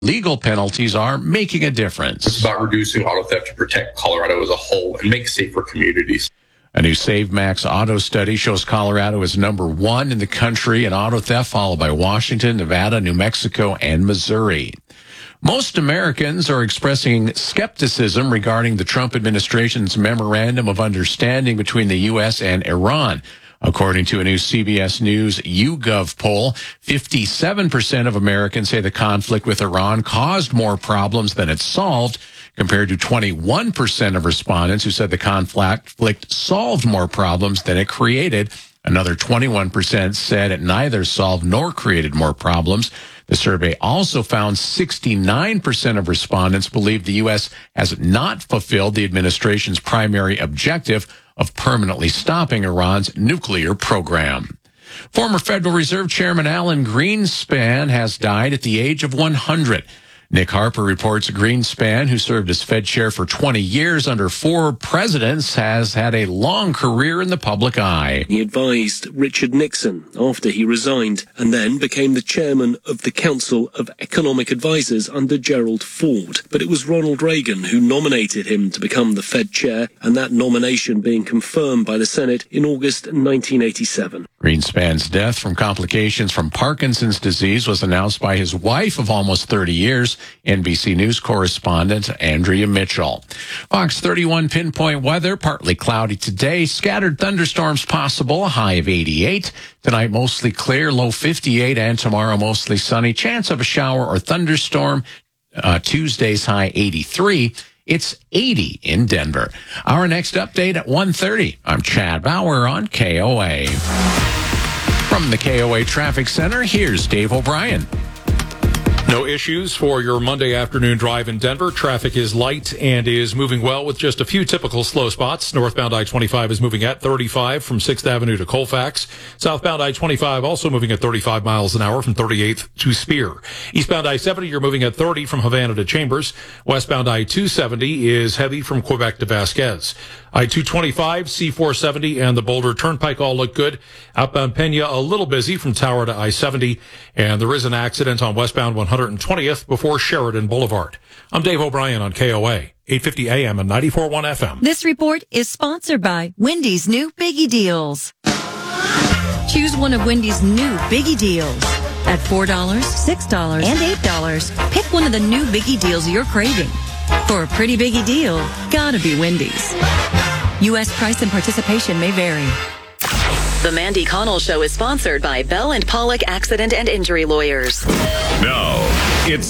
legal penalties are making a difference. It's about reducing auto theft to protect Colorado as a whole and make safer communities. A new SaveMax auto study shows Colorado is number 1 in the country in auto theft, followed by Washington, Nevada, New Mexico, and Missouri. Most Americans are expressing skepticism regarding the Trump administration's memorandum of understanding between the U.S. and Iran. According to a new CBS News YouGov poll, 57% of Americans say the conflict with Iran caused more problems than it solved, compared to 21% of respondents who said the conflict solved more problems than it created. Another 21% said it neither solved nor created more problems. The survey also found 69% of respondents believe the U.S. has not fulfilled the administration's primary objective of permanently stopping Iran's nuclear program. Former Federal Reserve Chairman Alan Greenspan has died at the age of 100. Nick Harper reports Greenspan, who served as Fed chair for 20 years under 4 presidents, has had a long career in the public eye. He advised Richard Nixon after he resigned and then became the chairman of the Council of Economic Advisers under Gerald Ford. But it was Ronald Reagan who nominated him to become the Fed chair, and that nomination being confirmed by the Senate in August 1987. Greenspan's death from complications from Parkinson's disease was announced by his wife of almost 30 years, NBC News correspondent Andrea Mitchell. Fox 31 pinpoint weather, partly cloudy today, scattered thunderstorms possible, a high of 88. Tonight mostly clear, low 58, and tomorrow mostly sunny. Chance of a shower or thunderstorm, Tuesday's high 83. It's 80 in Denver. Our next update at 1:30. I'm Chad Bauer on KOA. From the KOA Traffic Center, here's Dave O'Brien. No issues for your Monday afternoon drive in Denver. Traffic is light and is moving well with just a few typical slow spots. Northbound I-25 is moving at 35 from 6th Avenue to Colfax. Southbound I-25 also moving at 35 miles an hour from 38th to Spear. Eastbound I-70, you're moving at 30 from Havana to Chambers. Westbound I-270 is heavy from Quebec to Vasquez. I-225, C-470, and the Boulder Turnpike all look good. Outbound Pena a little busy from Tower to I-70. And there is an accident on westbound 120th before Sheridan Boulevard. I'm Dave O'Brien on KOA, 850 AM and 94.1 FM. This report is sponsored by Wendy's new Biggie Deals. Choose one of Wendy's new Biggie Deals. At $4, $6, and $8, pick one of the new Biggie Deals you're craving. For a pretty biggie deal, gotta be Wendy's. U.S. price and participation may vary. The Mandy Connell Show is sponsored by Bell & Pollock Accident and Injury Lawyers. Now,